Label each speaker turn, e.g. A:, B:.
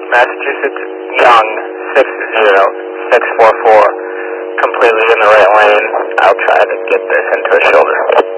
A: Massachusetts Young 60644, completely in the right lane. I'll try to get this into a shoulder.